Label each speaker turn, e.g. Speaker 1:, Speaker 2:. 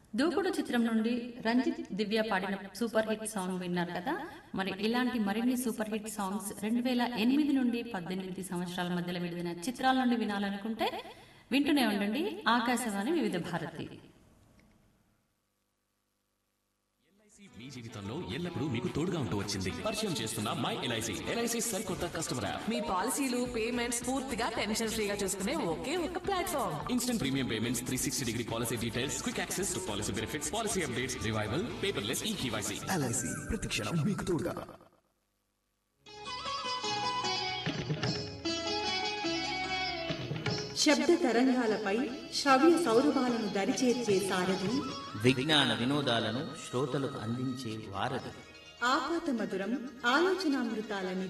Speaker 1: దూకుడు చిత్రం నుండి రంజిత్ దివ్య పాడిన సూపర్ హిట్ సాంగ్ విన్నారు కదా. మరి ఇలాంటి మరిన్ని సూపర్ హిట్ సాంగ్స్ 2008 నుండి 18 సంవత్సరాల మధ్యలో విడుదలైన చిత్రాల నుండి వినాలనుకుంటే వింటూనే ఉండండి ఆకాశవాణి వివిధ భారతి.
Speaker 2: మీ జీవితంలో ఎల్లప్పుడూ మీకు తోడుగా ఉంటూ వచ్చింది. పరిచయం చేస్తున్న మై ఎల్ఐసి. ఎల్ఐసి సరికొత్త కస్టమర్ యాప్.
Speaker 3: మీ పాలసీలు పేమెంట్స్ పూర్తిగా టెన్షన్ ఫ్రీగా చూసుకునే ఒకే ఒక platform.
Speaker 2: Instant premium payments, 360 degree policy details, quick access to policy benefits, policy updates, revival, paperless eKYC.
Speaker 4: LIC ప్రతి క్షణం మీకు తోడుగా.
Speaker 5: శబ్ద తరంగాలపై శ్రవ్య సౌరభాలను దరిచేర్చే సారథి,
Speaker 6: విజ్ఞాన వినోదాలను శ్రోతలకు అందించే వారధి,
Speaker 5: ఆపాత మధురం ఆలోచనామృతాలని